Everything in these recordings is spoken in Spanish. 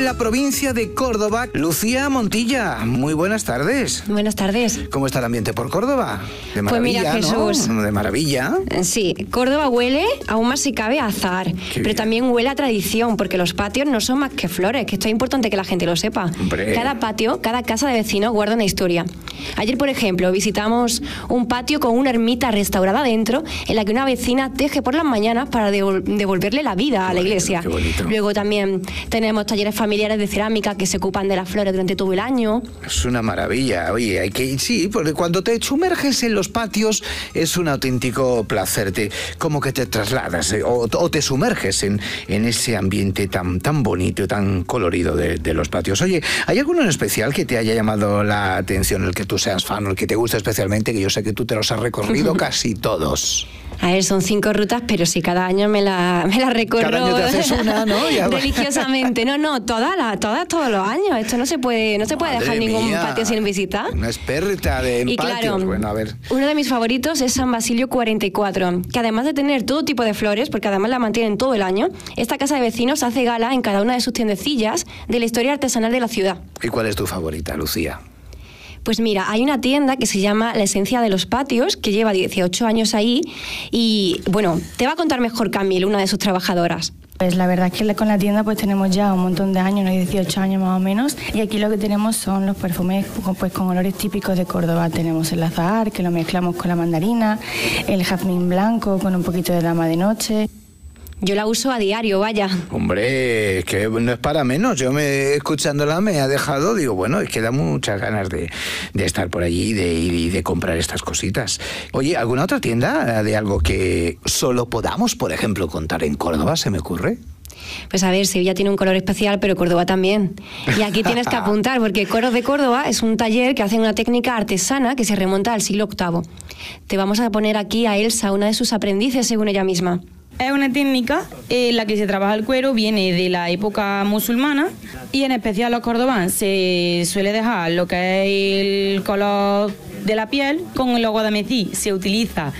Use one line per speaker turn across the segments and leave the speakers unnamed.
en la provincia de Córdoba. Lucía Montilla, muy buenas tardes.
Buenas tardes.
¿Cómo está el ambiente por Córdoba? De maravilla,
pues mira, Jesús,
¿no? De maravilla.
Sí, Córdoba huele, aún más si cabe, a azahar. Pero también huele a tradición, porque los patios no son más que flores, que esto es importante que la gente lo sepa.
Hombre.
Cada patio, cada casa de vecinos guarda una historia. Ayer, por ejemplo, visitamos un patio con una ermita restaurada dentro, en la que una vecina teje por las mañanas para devolverle la vida a la iglesia.
Qué bonito.
Luego también tenemos talleres familiares de cerámica que se ocupan de las flores durante todo el año.
Es una maravilla. Oye, hay que... Sí, porque cuando te sumerges en los patios es un auténtico placer. Como que te trasladas o te sumerges en ese ambiente tan bonito y tan colorido de los patios. Oye, ¿hay alguno en especial que te haya llamado la atención, el que tú seas fan o el que te guste especialmente? Que yo sé que tú te los has recorrido casi todos.
A ver, son 5 rutas, pero sí, cada año me la recorro.
Cada año te haces una, ¿no?
Religiosamente. No, todas todos los años. Esto no se puede dejar ningún patio sin visitar.
Una experta en patios.
Claro,
bueno, a ver.
Uno de mis favoritos es San Basilio 44, que además de tener todo tipo de flores, porque además la mantienen todo el año, esta casa de vecinos hace gala en cada una de sus tiendecillas de la historia artesanal de la ciudad.
¿Y cuál es tu favorita, Lucía?
Pues mira, hay una tienda que se llama La Esencia de los Patios, que lleva 18 años ahí y, bueno, te va a contar mejor Camille, una de sus trabajadoras.
Pues la verdad es que con la tienda pues tenemos ya un montón de años, unos 18 años más o menos, y aquí lo que tenemos son los perfumes pues con olores típicos de Córdoba. Tenemos el azahar, que lo mezclamos con la mandarina, el jazmín blanco con un poquito de dama de noche.
Yo la uso a diario, vaya.
Hombre, es que no es para menos. Yo escuchándola me ha dejado, digo, bueno, es que da muchas ganas de estar por allí y de comprar estas cositas. Oye, ¿alguna otra tienda de algo que solo podamos, por ejemplo, contar en Córdoba, se me ocurre?
Pues a ver, Sevilla tiene un color especial, pero Córdoba también. Y aquí tienes que apuntar, porque Coros de Córdoba es un taller que hace una técnica artesana que se remonta al siglo VIII. Te vamos a poner aquí a Elsa, una de sus aprendices, según ella misma.
Es una técnica en la que se trabaja el cuero, viene de la época musulmana y en especial los cordobanos se suele dejar lo que es el color de la piel. Con el guadametí se utiliza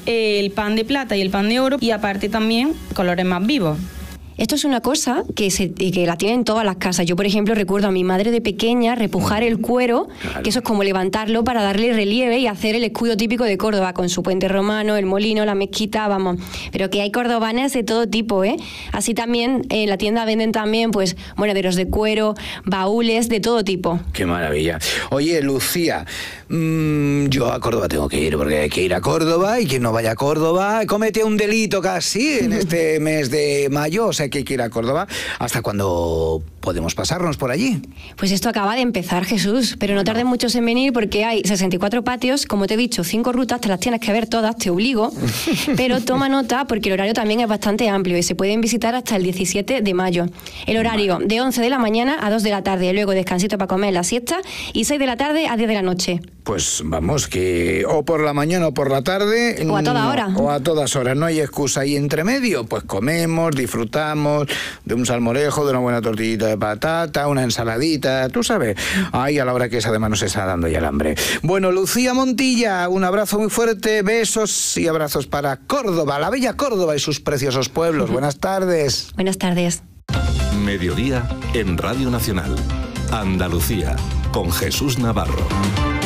el pan de plata y el pan de oro y aparte también colores más vivos.
Esto es una cosa que la tienen todas las casas. Yo, por ejemplo, recuerdo a mi madre de pequeña repujar el cuero, claro, que eso es como levantarlo para darle relieve y hacer el escudo típico de Córdoba, con su puente romano, el molino, la mezquita, vamos. Pero que hay cordobanes de todo tipo, ¿eh? Así también en la tienda venden también, pues, monederos de cuero, baúles de todo tipo.
¡Qué maravilla! Oye, Lucía, yo a Córdoba tengo que ir, porque hay que ir a Córdoba, y quien no vaya a Córdoba comete un delito casi en este mes de mayo, o sea que hay que ir a Córdoba. ¿Hasta cuándo podemos pasarnos por allí?
Pues esto acaba de empezar, Jesús, pero no tardes mucho en venir porque hay 64 patios, como te he dicho, 5 rutas, te las tienes que ver todas, te obligo, pero toma nota porque el horario también es bastante amplio y se pueden visitar hasta el 17 de mayo. El horario de 11 de la mañana a 2 de la tarde, luego descansito para comer la siesta y 6 de la tarde a 10 de la noche.
Pues vamos, que o por la mañana o por la tarde...
O a toda hora.
O a todas horas, no hay excusa ahí entre medio. Pues comemos, disfrutamos de un salmorejo, de una buena tortillita de patata, una ensaladita, tú sabes. Ay, a la hora que es, además nos está dando ya el hambre. Bueno, Lucía Montilla, un abrazo muy fuerte, besos y abrazos para Córdoba, la bella Córdoba y sus preciosos pueblos. Buenas tardes.
Buenas tardes.
Mediodía en Radio Nacional. Andalucía, con Jesús Navarro.